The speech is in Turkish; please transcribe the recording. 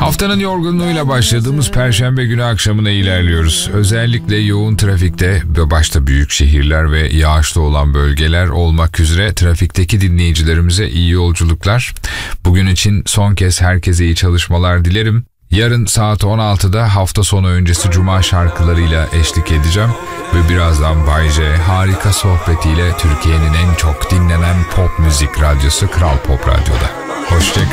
Haftanın yorgunluğuyla başladığımız Perşembe günü akşamına ilerliyoruz. Özellikle yoğun trafikte ve başta büyük şehirler ve yağışlı olan bölgeler olmak üzere trafikteki dinleyicilerimize iyi yolculuklar. Bugün için son kez herkese iyi çalışmalar dilerim. Yarın saat 16'da hafta sonu öncesi Cuma şarkılarıyla eşlik edeceğim. Ve birazdan Bay J harika sohbetiyle Türkiye'nin en çok dinlenen pop müzik radyosu Kral Pop Radyo'da. Hoşçakalın.